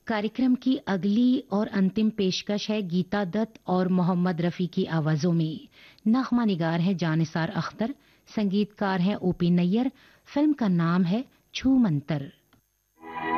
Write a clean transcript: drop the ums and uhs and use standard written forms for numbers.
कार्यक्रम की अगली और अंतिम पेशकश है गीता दत्त और मोहम्मद रफी की आवाजों में। नगमा निगार है जानिसार अख्तर, संगीतकार है ओपी नैयर। फिल्म का नाम है छू मंतर।